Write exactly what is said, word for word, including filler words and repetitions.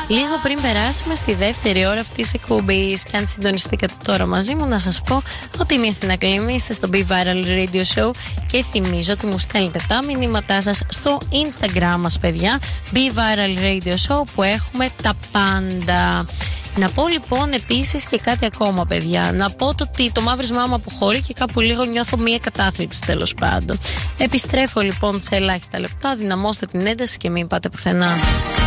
Λίγο πριν περάσουμε στη δεύτερη ώρα αυτής της εκπομπής, και αν συντονιστήκατε τώρα μαζί μου, να σας πω ότι είμαι η Αθηνά Κλήμη, είστε στο Be Viral Radio Show και θυμίζω ότι μου στέλνετε τα μηνύματά σας στο Instagram μας, παιδιά, Be Viral Radio Show, που έχουμε τα πάντα. Να πω λοιπόν επίσης και κάτι ακόμα, παιδιά. Να πω το ότι το μαύρισμά μου αποχωρεί και κάπου λίγο νιώθω μία κατάθλιψη, τέλος πάντων. Επιστρέφω λοιπόν σε ελάχιστα λεπτά. Δυναμώστε την ένταση και μην πάτε πουθενά.